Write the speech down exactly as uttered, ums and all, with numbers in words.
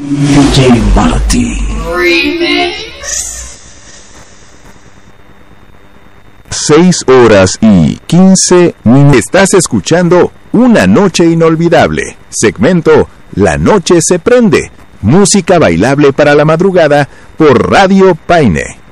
D J Marty Remix. seis horas y quince minutos. Estás escuchando Una Noche Inolvidable. Segmento La Noche se Prende. Música bailable para la madrugada por Radio Paine.